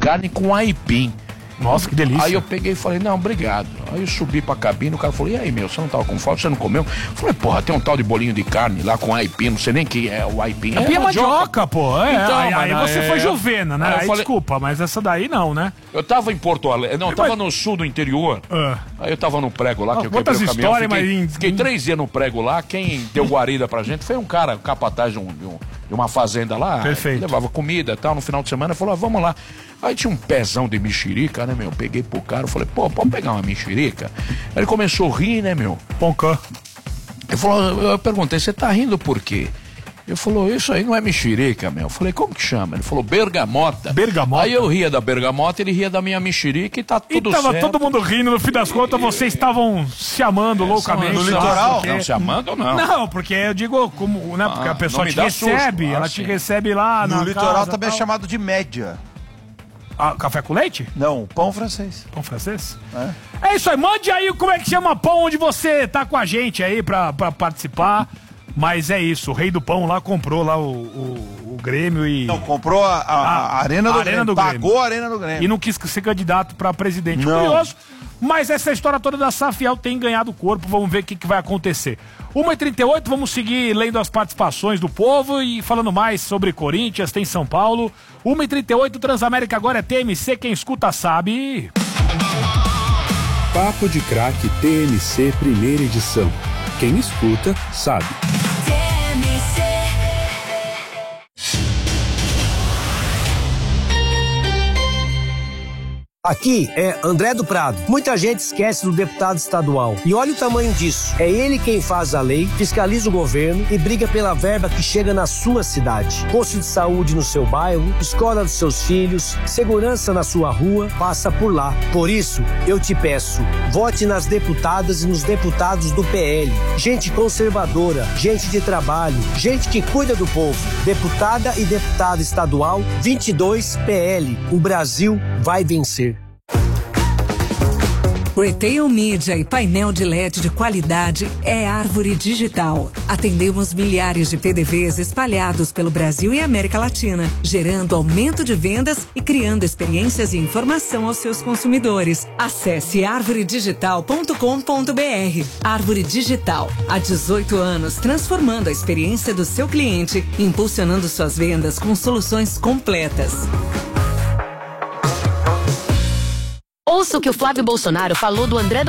carne com aipim. Nossa, que delícia. Aí eu peguei e falei, não, obrigado. Aí eu subi pra cabine, o cara falou, e aí, meu, você não tava com fome, você não comeu? Eu falei, porra, tem um tal de bolinho de carne lá com aipim, não sei nem que é o aipim. Aipim é mandioca, pô. Então, aí você foi Juvena, né? Aí falei, desculpa, mas essa daí não, né? Eu tava em Porto Alegre, não, eu tava no sul do interior. Aí eu tava no prego lá, que eu quebrei o caminhão. Fiquei 3 dias no prego lá, quem deu guarida pra gente foi um cara capataz de uma fazenda lá. Perfeito. Levava comida e tal, no final de semana, falou, vamos lá. Aí tinha um pezão de mexerica, né, meu? Peguei pro cara, eu falei, pô, pode pegar uma mexerica? Aí ele começou a rir, né, meu? Poncã. Eu perguntei, você tá rindo por quê? Ele falou, isso aí não é mexerica, meu. Eu falei, como que chama? Ele falou, bergamota. Bergamota? Aí eu ria da bergamota, ele ria da minha mexerica e tá tudo certo. E tava todo mundo rindo, no fim das contas vocês estavam se amando loucamente. No litoral? Porque... Não, se amando ou não? Não, porque eu digo, como, né, porque a pessoa te recebe, susto. Ela te recebe lá no litoral casa, também é chamado de média. Ah, café com leite? Não, pão francês. Pão francês? É isso aí, mande aí como é que chama pão onde você tá com a gente aí pra participar. Mas é isso, o rei do pão lá comprou lá o Grêmio e... Não, comprou a Arena do Grêmio, pagou a Arena do Grêmio. E não quis ser candidato pra presidente. Não. Curioso, mas essa história toda da Safiel tem ganhado corpo, vamos ver o que vai acontecer. 1h38, vamos seguir lendo as participações do povo e falando mais sobre Corinthians, tem São Paulo. 1h38, Transamérica agora é TMC, quem escuta sabe. Papo de Craque TMC primeira edição. Quem escuta sabe. Aqui é André do Prado. Muita gente esquece do deputado estadual. E olha o tamanho disso. É ele quem faz a lei, fiscaliza o governo e briga pela verba que chega na sua cidade. Posto de saúde no seu bairro, escola dos seus filhos, segurança na sua rua, passa por lá. Por isso, eu te peço, vote nas deputadas e nos deputados do PL. Gente conservadora, gente de trabalho, gente que cuida do povo. Deputada e deputado estadual 22 PL. O Brasil vai vencer. Retail Media e painel de LED de qualidade é Árvore Digital. Atendemos milhares de PDVs espalhados pelo Brasil e América Latina, gerando aumento de vendas e criando experiências e informação aos seus consumidores. Acesse arvoredigital.com.br. Árvore Digital, há 18 anos transformando a experiência do seu cliente, impulsionando suas vendas com soluções completas. Ouça o que o Flávio Bolsonaro falou do André